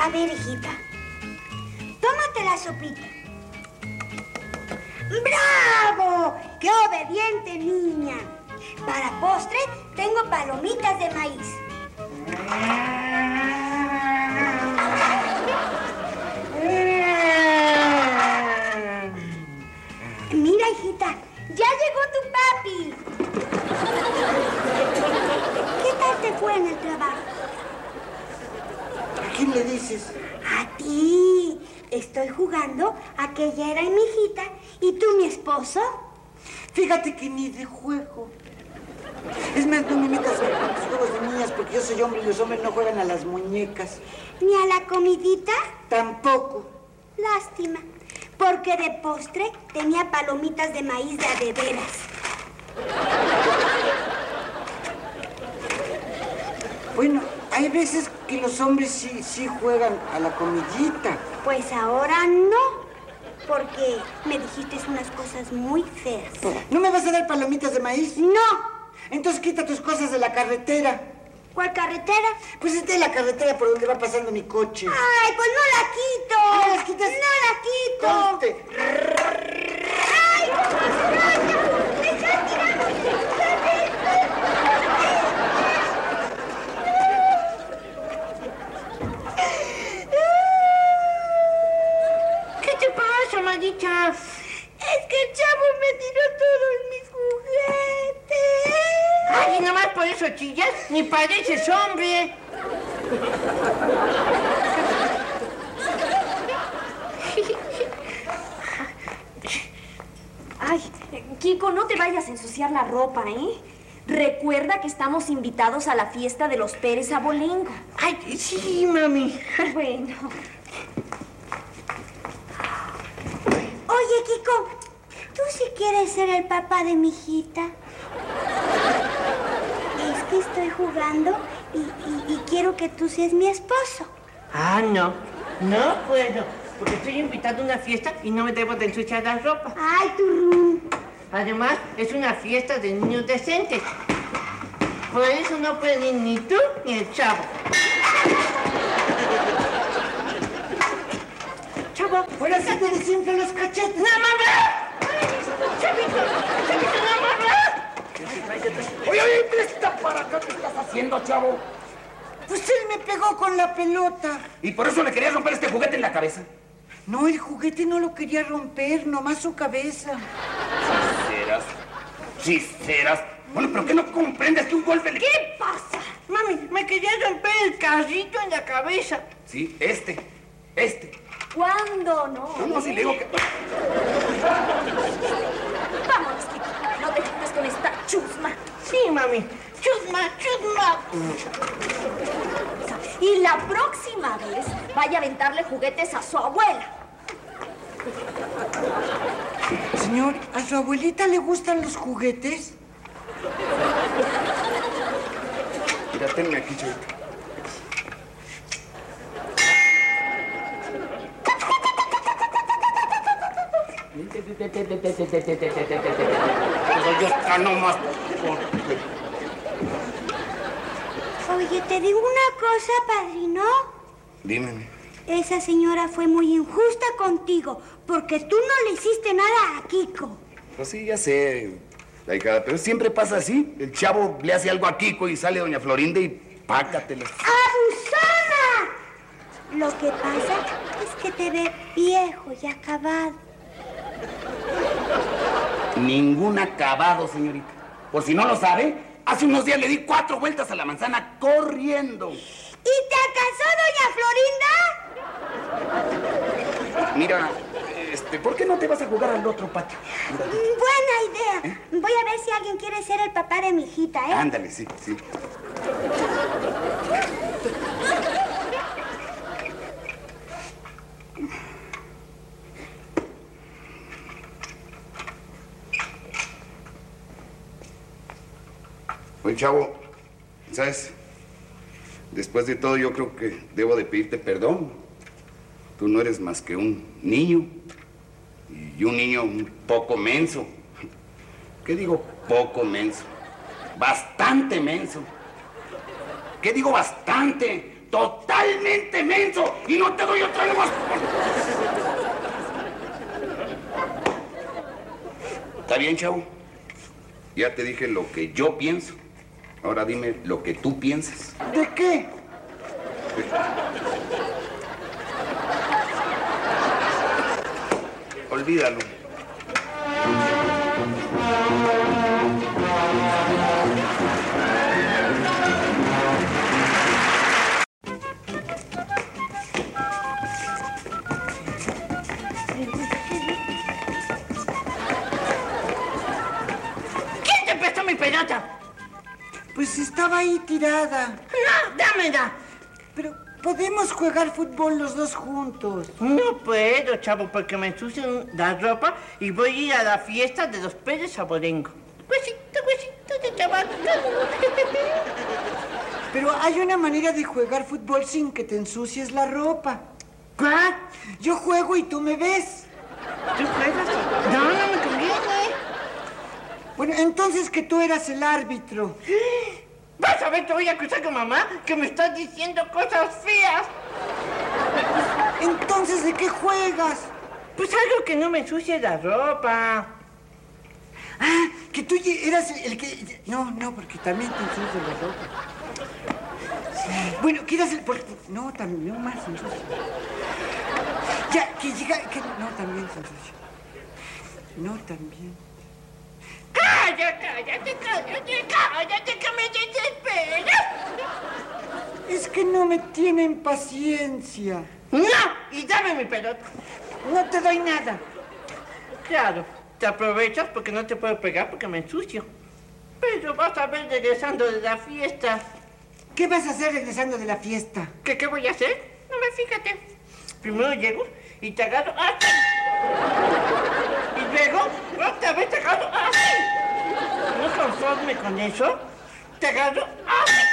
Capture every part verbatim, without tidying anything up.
A ver, hijita. Tómate la sopita. ¡Bravo! ¡Qué obediente niña! Para postre tengo palomitas de maíz. Mira, hijita, ya llegó tu papi. ¿Qué tal te fue en el trabajo? ¿A quién le dices? A ti. Estoy jugando a que ella era mi hijita y tú mi esposo. Fíjate que ni de juego. Es más, no me metas con los juegos de niñas porque yo soy hombre y los hombres no juegan a las muñecas. ¿Ni a la comidita? Tampoco. Lástima, porque de postre tenía palomitas de maíz de a de veras. Bueno, hay veces que los hombres sí, sí juegan a la comidita. Pues ahora no, porque me dijiste unas cosas muy feas. ¿No me vas a dar palomitas de maíz? ¡No! Entonces quita tus cosas de la carretera. ¿Cuál carretera? Pues esta es la carretera por donde va pasando mi coche. ¡Ay, pues no la quito! ¿No las quitas? ¡No la quito! Conste. ¡Ay! ¡Ay! ¡Me estás tirando! ¿Qué te pasa, maldita? Es que el chavo me tiró todos mis juguetes. Ay, ¿y nomás por eso chillas? Ni pareces hombre. Ay, Kiko, no te vayas a ensuciar la ropa, ¿eh? Recuerda que estamos invitados a la fiesta de los Pérez Abolengo. Ay, sí, mami. Bueno. Oye, Kiko, ¿tú sí quieres ser el papá de mi hijita? Es que estoy jugando y, y, y quiero que tú seas mi esposo. Ah, no. No puedo, porque estoy invitado a una fiesta y no me debo de ensuciar la ropa. Ay, turrún. Además, es una fiesta de niños decentes. Por eso no pueden ir ni tú ni el chavo. Chavo, Ahora sí te desinflan los cachetes. ¡No, mamá! ¡Chavito! ¡Chavito, no, mamá! Oye, oye, presta para acá. ¿Qué estás haciendo, chavo? Pues él me pegó con la pelota. ¿Y por eso le querías romper este juguete en la cabeza? No, el juguete no lo quería romper, nomás su cabeza. Chisteras. Chisteras. Bueno, ¿pero qué no comprendes que un golpe le... ¿Qué pasa? Mami, me quería romper el carrito en la cabeza. Sí, este. Este. ¿Cuándo no? ¿Cómo si le digo que...? Vámonos, Kiko. No te juntes con esta chusma. Sí, mami. Chusma, chusma. Y la próxima vez vaya a aventarle juguetes a su abuela. Señor, ¿a su abuelita le gustan los juguetes? Mira, tenme aquí, chavito. Pero yo está nomás por... Oye, te digo una cosa, padrino. Dime. Esa señora fue muy injusta contigo, porque tú no le hiciste nada a Kiko. Pues sí, ya sé, ahijada, pero siempre pasa así. El chavo le hace algo a Kiko y sale doña Florinda y pácatela. ¡Abusona! Lo que pasa es que te ve viejo y acabado. Ningún acabado, señorita. Por si no lo sabe, hace unos días le di cuatro vueltas a la manzana corriendo. ¿Y te alcanzó doña Florinda? Mira, este, ¿por qué no te vas a jugar al otro patio? Buena idea. Voy a ver si alguien quiere ser el papá de mi hijita, ¿eh? Ándale, sí, sí. Oye, chavo, ¿sabes? Después de todo, yo creo que debo de pedirte perdón. Tú no eres más que un niño. Y un niño un poco menso. ¿Qué digo poco menso? Bastante menso. ¿Qué digo bastante? totalmente menso y no te doy otra más. ¿Está bien, chavo? Ya te dije lo que yo pienso. Ahora dime lo que tú piensas. ¿De qué? Olvídalo. ¿Quién te prestó mi pelota? Pues estaba ahí tirada. No, dámela. Pero podemos jugar fútbol los dos juntos. No puedo, chavo, porque me ensucian la ropa y voy a ir a la fiesta de los Pérez Abolengo. Huesito, huesito de chaval. Pero hay una manera de jugar fútbol sin que te ensucies la ropa. ¿Cuál? Yo juego y tú me ves. ¿Tú juegas? No, no me conviene. Bueno, entonces que tú eras el árbitro. ¿Vas a ver que voy a acusar con mamá que me estás diciendo cosas feas? Entonces, ¿de qué juegas? Pues algo que no me ensucie la ropa. Ah, que tú eras el que... No, no, porque también te ensucia la ropa. Sí. Bueno, que eras el... Porque... No, también, no más ensucia. Ya, que llega... Que... No, también se ensucia. No, también. ¡Cállate, cállate, cállate, cállate, que me desesperas! Es que no me tienen paciencia. ¡No! Y dame mi pelota. No te doy nada. Claro, te aprovechas porque no te puedo pegar porque me ensucio. Pero vas a ver regresando de la fiesta. ¿Qué vas a hacer regresando de la fiesta? ¿Qué, qué voy a hacer? No me fíjate. Primero llego y te agarro así. Y luego, otra vez te agarro así. No conforme con eso, te agarro así.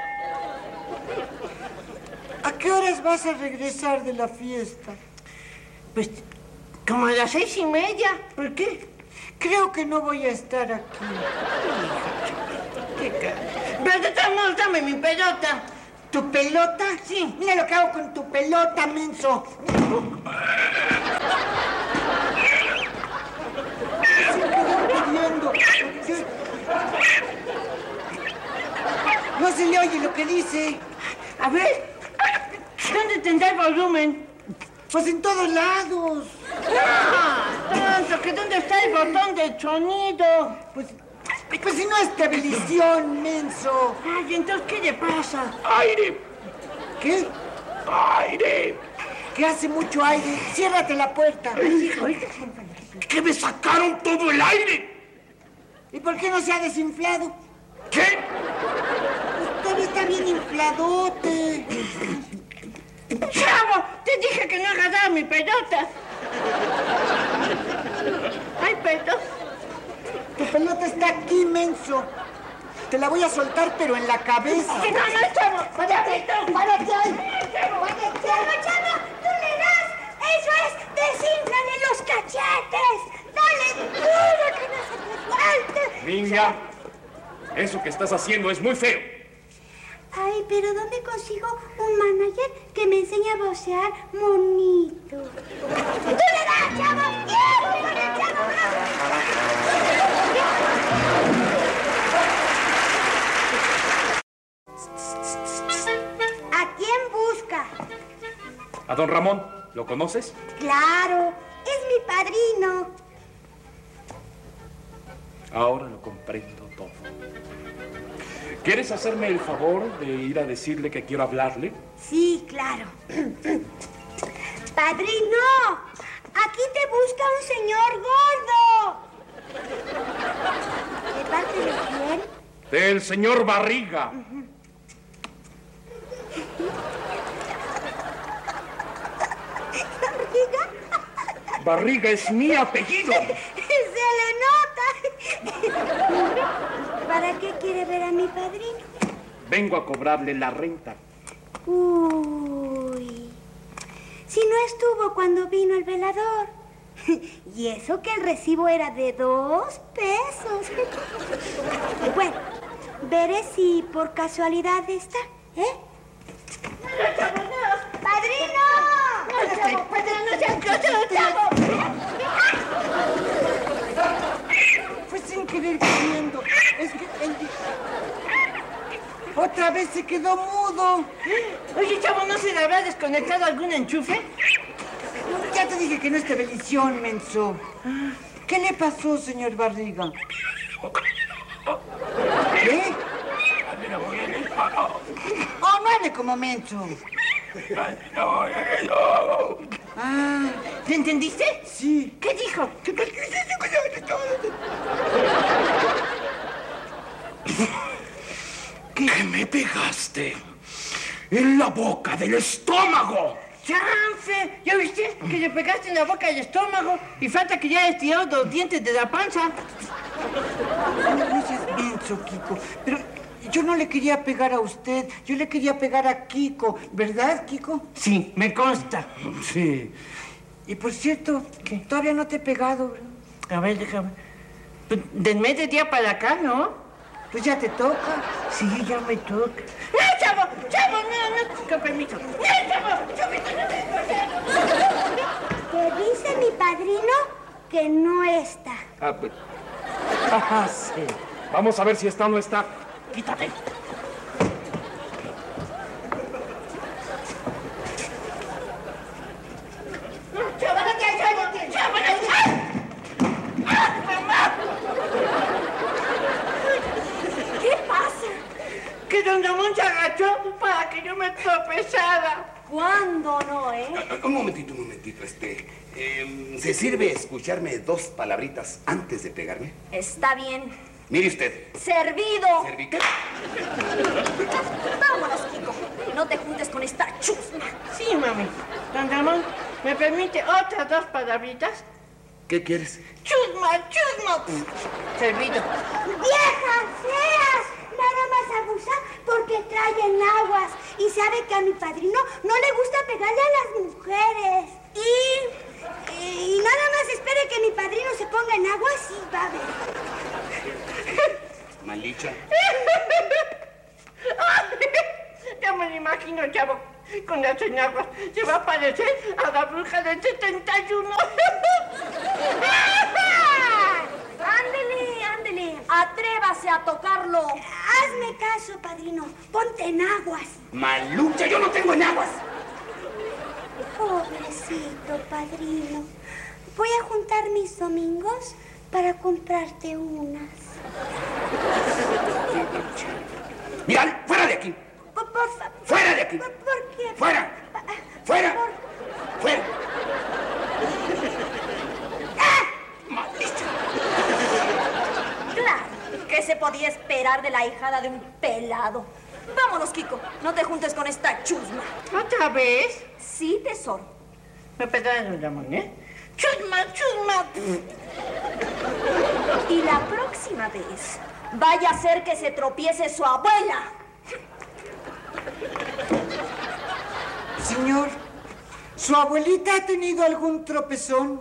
¿A qué horas vas a regresar de la fiesta? Pues, como a las seis y media. ¿Por qué? Creo que no voy a estar aquí. ¿Qué cara? Pero de todos modos, dame mi pelota. ¿Tu pelota? Sí. Mira lo que hago con tu pelota, menso. Se quedó pidiendo. Sí. No se le oye lo que dice. A ver, ¿dónde tendrá el volumen? Pues en todos lados. ¡No! ¡Tonto! ¿Que dónde está el botón del sonido? Pues, pues si no es televisión, menso. Ay, entonces, ¿qué le pasa? ¡Aire! ¿Qué? ¡Aire! Que hace mucho aire. Ciérrate la puerta. ¡Que me sacaron todo el aire! ¿Y por qué no se ha desinflado? ¿Qué? Todavía está bien infladote. ¡Chavo! Te dije que no agarraba mi pelota. Ay, perdón. Tu pelota está aquí, menso. Te la voy a soltar, pero en la cabeza. ¡Que no, no, chavo! ¡Párate! ¡Párate ahí! ¡Chavo, chavo! ¡Tú le das! ¡Eso es! ¡Desínflale los cachetes! ¡Dale duro que no se te falte! Niña, eso que estás haciendo es muy feo. Ay, pero ¿dónde consigo un manager que me enseñe a vocear bonito? ¡Tú le das, chavo! ¡Bien! ¡Con el chavo! ¿A quién busca? ¿A don Ramón? ¿Lo conoces? Claro, es mi padrino. Ahora lo comprendo todo. ¿Quieres hacerme el favor de ir a decirle que quiero hablarle? Sí, claro. ¡Padrino! ¡Aquí te busca un señor gordo! ¿De parte de quién? Del señor Barriga. ¿Barriga? Barriga es mi apellido. ¡Se le nota! ¿Para qué quiere ver a mi padrino? Vengo a cobrarle la renta. Uy. Si no estuvo cuando vino el velador. Y eso que el recibo era de dos pesos. Bueno, veré si por casualidad está, ¿eh? Otra vez se quedó mudo. Oye, chavo, ¿no se le habrá desconectado algún enchufe? Ya te dije que no es televisión, menso. ¿Qué le pasó, señor Barriga? ¿Qué? Oh, no hable como menso. Ah, ¿Te entendiste? sí. ¿Qué dijo? ¿Qué me pegaste? En la boca del estómago. ¡Chanfe! ¿Ya viste? Que le pegaste en la boca del estómago y falta que ya hayas tirado los dientes de la panza. No seas menso, Kiko. Pero yo no le quería pegar a usted. Yo le quería pegar a Kiko. ¿Verdad, Kiko? Sí, me consta. Sí. Y por cierto, ¿qué? Todavía no te he pegado, bro. A ver, déjame. Pues, del medio día para acá, ¿no? Pues ya te toca. Sí, ya me toca. ¡No, chavo! ¡Chavo, no, no! Con permiso. ¡No, chavo! ¡Chavito, no me Que dice mi padrino que no está. Ah, pues. Ah, sí. Vamos a ver si está o no está. Quítate. ¡Chavo, no te ayudes! ¡Chavo, no te ayudes! ¡Ah, mamá! ¿Qué pasa? Que don Ramón se agachó para que yo me tropezara. ¿Cuándo no, eh? Un momentito, un momentito, este... eh, ¿se sirve escucharme dos palabritas antes de pegarme? Está bien. Mire usted. ¡Servido! ¿Serví qué? Vámonos, Kiko. No te juntes con esta chusma. Sí, mami. Don Ramón, ¿me permite otras dos palabritas? ¿Qué quieres? ¡Chusma, chusma! Servido. ¡Vieja fea! Nada más abusa porque trae enaguas y sabe que a mi padrino no le gusta pegarle a las mujeres. Y, y nada más espere que mi padrino se ponga en aguas y va a ver. Malicha. Ya me lo imagino, chavo. Con las enaguas se va a parecer a la bruja del setenta y uno. Ándele, ándele. Atrévase a tocarlo. Hazme caso, padrino. Ponte en aguas. Malucha, yo no tengo enaguas. Pobrecito, padrino. Voy a juntar mis domingos para comprarte unas. Mira, fuera de aquí. Por, por favor. ¡Fuera de aquí! ¿Por, por qué? ¡Fuera! ¡Fuera! Por- ¡Fuera! Claro, ¿qué se podía esperar de la ahijada de un pelado? Vámonos, Kiko. No te juntes con esta chusma. ¿Otra vez? Sí, tesoro. Me perdona, don Ramón, ¿eh? ¡Chusma, chusma! Y la próxima vez, vaya a ser que se tropiece su abuela. Señor, ¿su abuelita ha tenido algún tropezón?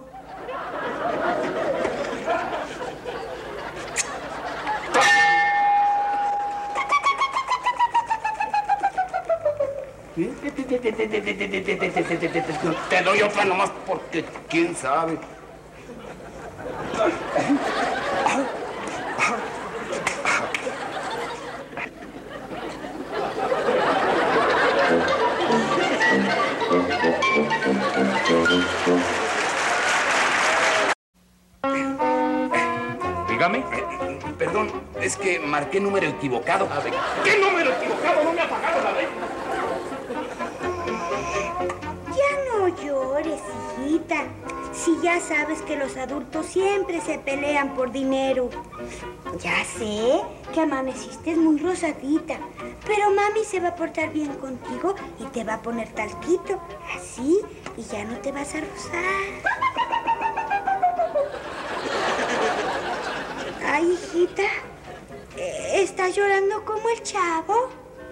Te doy otra nomás porque quién sabe. Dígame. Eh, Perdón, es que marqué número equivocado. A ver, ¿qué número equivocado? No me ha pagado la ley. Ya no llores, hijita. Si ya sabes que los adultos siempre se pelean por dinero. Ya sé que amaneciste muy rosadita, pero mami se va a portar bien contigo y te va a poner talquito, así, y ya no te vas a rozar. Ay, hijita, ¿estás llorando como el chavo?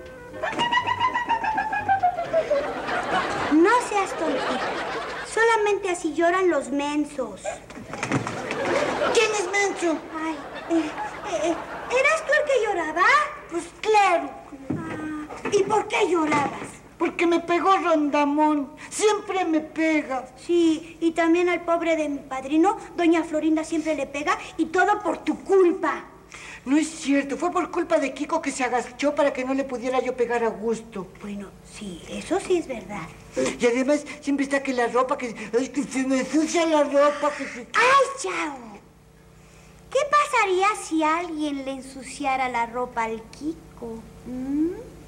No seas tontita. Solamente así lloran los mensos. ¿Quién es menso? Ay, eh, eh, ¿eras tú el que lloraba? Pues claro, Ah, ¿y por qué llorabas? porque me pegó Rondamón. Siempre me pega. Sí, y también al pobre de mi padrino, doña Florinda siempre le pega y todo por tu culpa. No es cierto, fue por culpa de Kiko que se agachó para que no le pudiera yo pegar a gusto. Bueno, sí, eso sí es verdad. Y además siempre está que la ropa, que, ay, que se me ensucia la ropa. Que se... ¡Ay, Chavo! ¿Qué pasaría si alguien le ensuciara la ropa al Kiko? ¿Mm?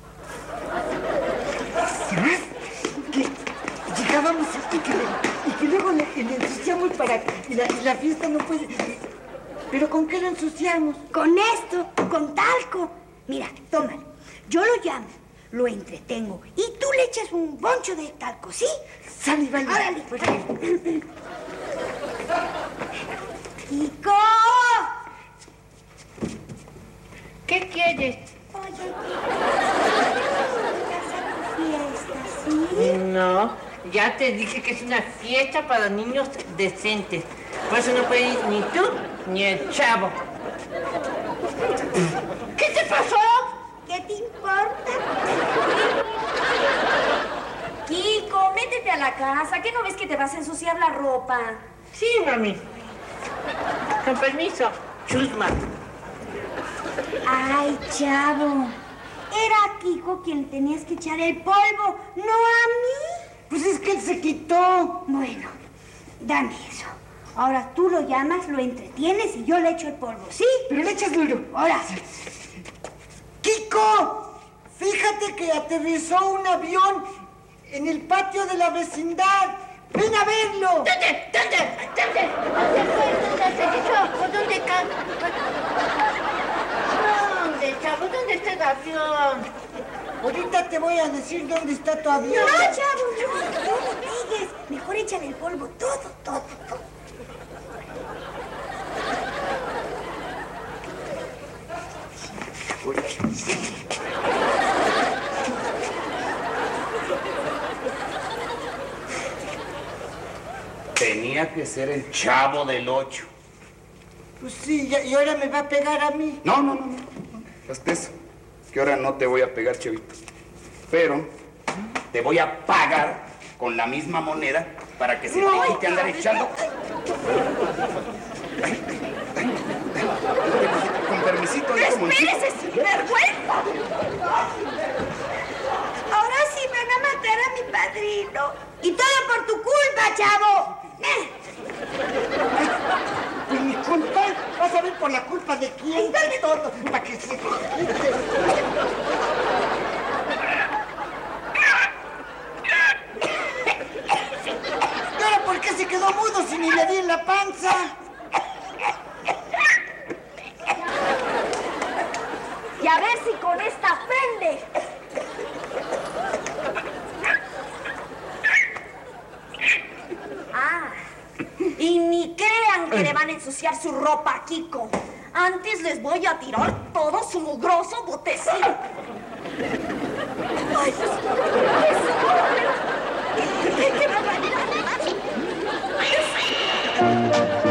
¿Sabes? Que llegábamos y que, y que luego le, le ensuciamos para que la, la fiesta no puede... ¿Pero con qué lo ensuciamos? Con esto, con talco. Mira, tómalo. Yo lo llamo, lo entretengo y tú le echas un boncho de talco, ¿sí? Sale, vale. ¡Órale! ¡Kiko! ¿Qué quieres? Oye, Kiko, ¿tu fiesta, sí? No, ya te dije que es una fiesta para niños decentes. Por eso no puede ir ni tú ni el Chavo. ¿Qué te pasó? ¿Qué te importa? Kiko, métete a la casa. ¿Qué no ves que te vas a ensuciar la ropa? Sí, mami. Con permiso. Chusma. Ay, Chavo. Era a Kiko quien tenías que echar el polvo, no a mí. Pues es que él se quitó. Bueno, dame eso. Ahora tú lo llamas, lo entretienes y yo le echo el polvo, ¿sí? Pero le echas duro. Ahora. ¡Kiko! Fíjate que aterrizó un avión en el patio de la vecindad. ¡Ven a verlo! ¿Dónde? ¿Dónde? ¿Dónde? ¿Dónde fue? ¿Dónde aterrizó? ¿Dónde ca... ¿Dónde, Chavo? ¿Dónde está el avión? Ahorita te voy a decir dónde está tu avión. No, Chavo, no, no lo pegues. Mejor échale el polvo, todo, todo, todo. Tenía que ser el Chavo del Ocho. Pues sí, ya- y ahora me va a pegar a mí. No, no, no, no. Hasta eso. Que ahora no te voy a pegar, Chevito. Pero te voy a pagar con la misma moneda para que se te quite andar echando. Con permisito, hijo Monchito. ¡Espérese, sinvergüenza! Ahora sí van a matar a mi padrino. Y todo por tu culpa, Chavo. Eh. Pues mi culpa, vas a ver por la culpa de quién, de todo, para que se... ¿Y ahora por qué se quedó mudo si ni le di en la panza? Y a ver si con esta prende. Ah, y ni crean que le van a ensuciar su ropa a Kiko. Antes les voy a tirar todo su mugroso botecito. ¡Ay, Dios! ¡Qué barbaridad!